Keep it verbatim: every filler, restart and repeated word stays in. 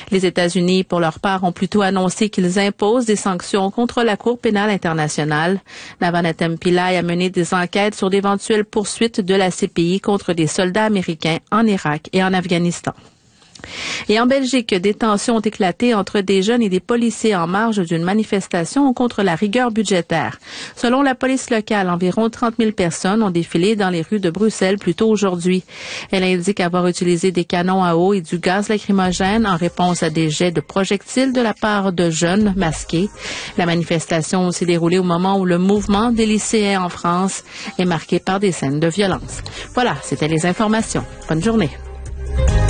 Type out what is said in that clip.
Les États-Unis, pour leur part, ont plutôt annoncé qu'ils imposent des sanctions contre la Cour pénale internationale. Navanethem Pillai a mené des enquêtes sur d'éventuelles poursuites de la C P I contre des soldats américains en Irak et en Afghanistan. Et en Belgique, des tensions ont éclaté entre des jeunes et des policiers en marge d'une manifestation contre la rigueur budgétaire. Selon la police locale, environ trente mille personnes ont défilé dans les rues de Bruxelles plus tôt aujourd'hui. Elle indique avoir utilisé des canons à eau et du gaz lacrymogène en réponse à des jets de projectiles de la part de jeunes masqués. La manifestation s'est déroulée au moment où le mouvement des lycéens en France est marqué par des scènes de violence. Voilà, c'était les informations. Bonne journée.